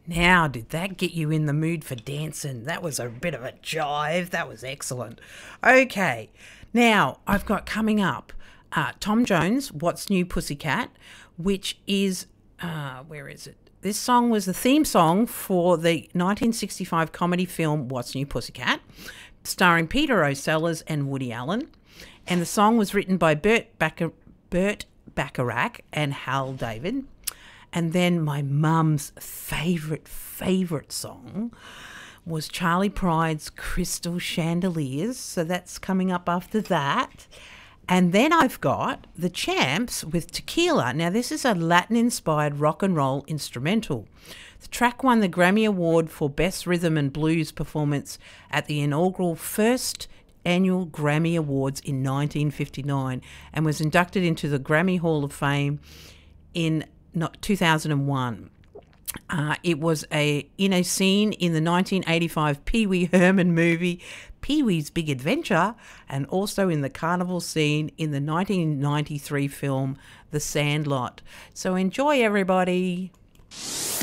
Now, did that get you in the mood for dancing? That was a bit of a jive. That was excellent. Okay, now I've got coming up Tom Jones, What's New Pussycat, which is, where is it? This song was the theme song for the 1965 comedy film What's New Pussycat, starring Peter O'Sellers and Woody Allen. And the song was written by Burt Bacharach and Hal David. And then my mum's favourite song was Charlie Pride's Crystal Chandeliers. So that's coming up after that. And then I've got The Champs with Tequila. Now, this is a Latin-inspired rock and roll instrumental. The track won the Grammy Award for Best Rhythm and Blues Performance at the inaugural first annual Grammy Awards in 1959 and was inducted into the Grammy Hall of Fame in 2001. It was in a scene in the 1985 Pee Wee Herman movie Pee Wee's Big Adventure, and also in the carnival scene in the 1993 film The Sandlot. So enjoy, everybody.